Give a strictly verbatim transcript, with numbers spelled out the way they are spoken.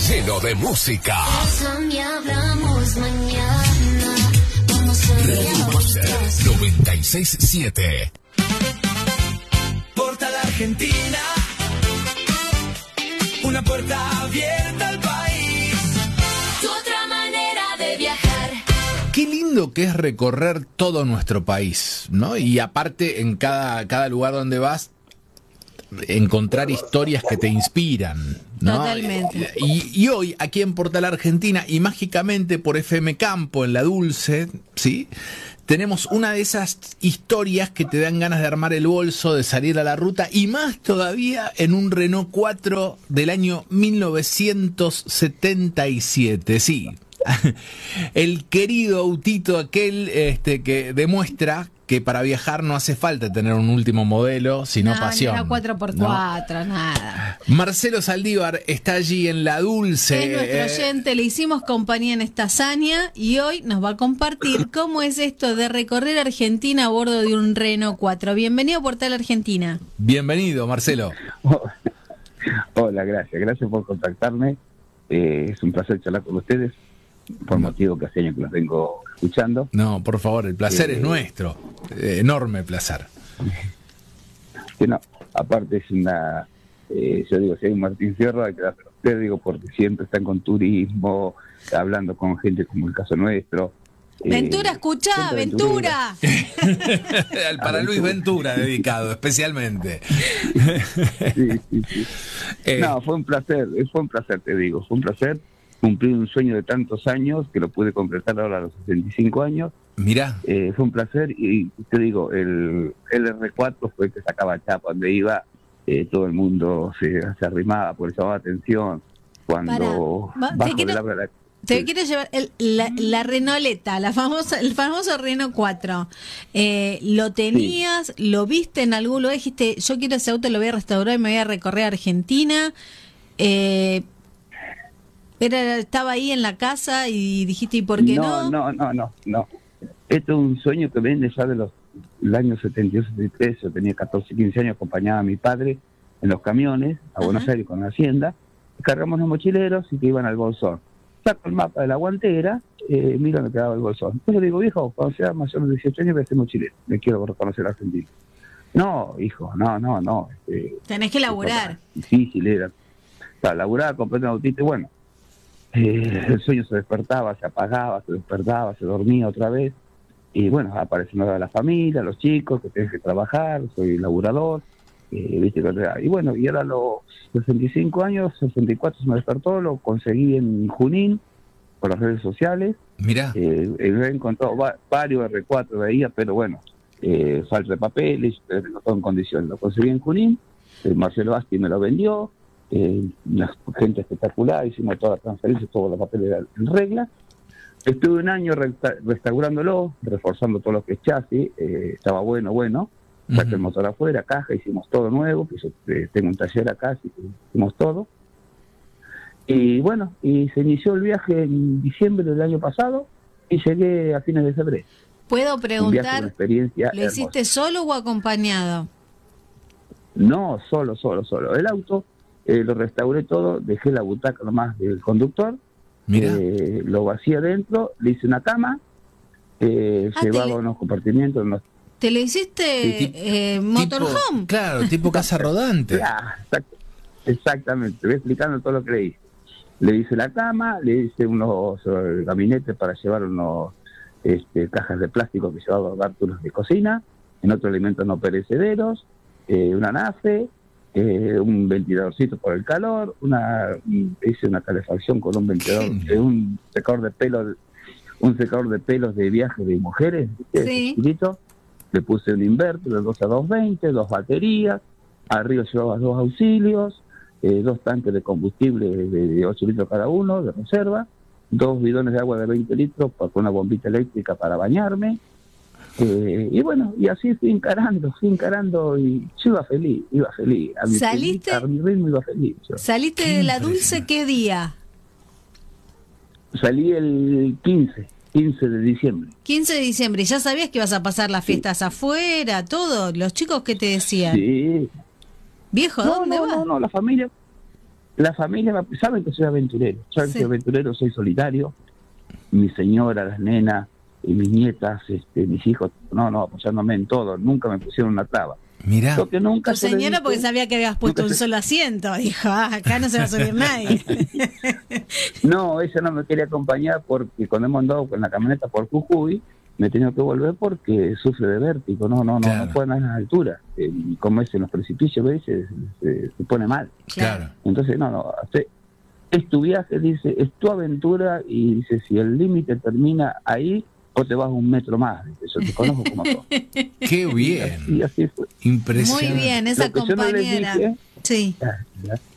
lleno de música. Eso ni hablamos mañana. Vamos a Radio Máster noventa y seis punto siete. Portal Argentina, una puerta abierta al país. Tu otra manera de viajar. Qué lindo que es recorrer todo nuestro país, ¿no? Y aparte, en cada, cada lugar donde vas, encontrar historias que te inspiran, ¿no? Totalmente. Y, y hoy, aquí en Portal Argentina, y mágicamente por F M Campo, en La Dulce, ¿sí?, tenemos una de esas historias que te dan ganas de armar el bolso, de salir a la ruta, y más todavía en un Renault cuatro del año mil novecientos setenta y siete, sí. El querido autito aquel este, que demuestra que para viajar no hace falta tener un último modelo, sino no, pasión. No, cuatro por cuatro, ¿no? Nada. Marcelo Saldívar está allí en La Dulce. Es nuestro eh, oyente, le hicimos compañía en esta hazaña y hoy nos va a compartir cómo es esto de recorrer Argentina a bordo de un Renault cuatro. Bienvenido a Portal Argentina. Bienvenido, Marcelo. Hola, gracias. Gracias por contactarme. Eh, es un placer charlar con ustedes, por motivo que hace años que los vengo escuchando. No, por favor, el placer eh, es nuestro. Eh, enorme placer. Que no, aparte es una... Eh, yo digo, si hay un Martín Fierro, hay que dárselo a usted, digo, porque siempre están con turismo, hablando con gente como el caso nuestro. Ventura, eh, escuchá, Ventura. Para Luis Ventura dedicado, especialmente. Sí, sí, sí. Eh, No, fue un placer, fue un placer, te digo, fue un placer. Cumplí un sueño de tantos años que lo pude concretar ahora a los sesenta y cinco años. Mirá. Eh, fue un placer y te digo, el, el R cuatro fue el que sacaba chapa donde iba, eh, todo el mundo se, se arrimaba porque llamaba atención. Cuando Pará, va, bajo te quiero, del habla la- te sí. quiero llevar el, la, la Renoleta, la famosa, el famoso Renault cuatro. Eh, ¿Lo tenías? Sí. ¿Lo viste en algún lugar? Dijiste, yo quiero ese auto, lo voy a restaurar y me voy a recorrer Argentina. Eh... Era, estaba ahí en la casa y dijiste, ¿y por qué no? No, no, no, no, no. Esto es un sueño que viene ya de los el año setenta y dos, setenta y tres. Yo tenía catorce, quince años, acompañaba a mi padre en los camiones a Buenos Ajá. Aires con la hacienda. Cargamos los mochileros y que iban al Bolsón. Saco el mapa de la guantera, eh, miro dónde quedaba el Bolsón. Entonces le digo, viejo, cuando sea mayor de dieciocho años voy a ser mochilero. Me quiero reconocer argentino. No, hijo, no, no, no. Este, Tenés que laburar. Difícil era. Para laburar, compré un autito y bueno. Eh, el sueño se despertaba, se apagaba, se despertaba, se dormía otra vez. Y bueno, apareció la familia, los chicos, que tienen que trabajar, soy laburador. Eh, ¿viste? Y bueno, y ahora a los sesenta y cinco años, sesenta y cuatro se me despertó, lo conseguí en Junín, por las redes sociales. Mirá. Eh, he encontrado va, varios R cuatro veía, pero bueno, eh, falta de papeles, pero no todo en condiciones. Lo conseguí en Junín, eh, Marcelo Asti me lo vendió. Eh, una gente espectacular, hicimos todas las transferencias, todos los papeles en regla. Estuve un año resta restaurándolo, reforzando todo lo que es chasis, eh, estaba bueno, bueno. Saqué uh-huh. el motor afuera, caja, hicimos todo nuevo, pues yo eh, tengo un taller acá, así que hicimos todo. Y bueno, y se inició el viaje en diciembre del año pasado y llegué a fines de febrero. ¿Puedo Un preguntar, viaje, una experiencia lo hiciste hermosa. ¿Solo o acompañado? No, solo, solo, solo. El auto eh, lo restauré todo, dejé la butaca nomás del conductor, eh, lo vacié adentro, le hice una cama, eh, ah, llevaba le... unos compartimientos. Unos... ¿Te le hiciste sí, eh, motorhome? Claro, tipo casa rodante. Ah, exact, exactamente, te voy explicando todo lo que le hice. Le hice la cama, le hice unos uh, gabinetes para llevar unos este, cajas de plástico que llevaba bártulos de cocina, en otros alimentos no perecederos, eh, una nafe, eh, un ventiladorcito por el calor, una hice una calefacción con un ventilador, eh, un secador de pelos, un secador de pelos de viaje de mujeres, sí. chiquito. Le puse un inverter de dos a dos veinte, dos baterías, arriba llevaba dos auxilios, eh, dos tanques de combustible de, de ocho litros cada uno, de reserva, dos bidones de agua de veinte litros con una bombita eléctrica para bañarme. Eh, y bueno, y así fui encarando, fui encarando y yo iba feliz, iba feliz. A mi, ¿Saliste, feliz, a mi ritmo iba feliz. Yo. ¿Saliste de La Dulce qué día? Salí el quince de diciembre. quince de diciembre, ¿ya sabías que ibas a pasar las fiestas sí. afuera, todo? ¿Los chicos qué te decían? Sí. ¿Viejo, no, dónde no, vas? No, no, la familia, la familia, me- saben que soy aventurero, saben Sí. que soy aventurero, soy solitario. Mi señora, las nenas, y mis nietas, este, mis hijos, no, no, apoyándome en todo, nunca me pusieron una traba. Mirá. Lo que nunca Tu yo le señora dije- porque sabía que habías puesto nunca un se- solo asiento. Dijo, ah, acá no se va a subir nadie. No, ella no me quería acompañar porque cuando hemos andado con la camioneta por Jujuy, me he tenido que volver porque sufre de vértigo. No, no, no, Claro. no puede andar en las alturas. Eh, como es en los precipicios, ¿ves? Se, se, se pone mal. Claro. Entonces, no, no, hace- es tu viaje, dice, es tu aventura y dice, si el límite termina ahí, vos te vas un metro más. Dice, yo te conozco como sos. Qué bien. Y así fue. Impresionante. Muy bien, esa Lo que yo no les compañera. dije- Sí. Ah,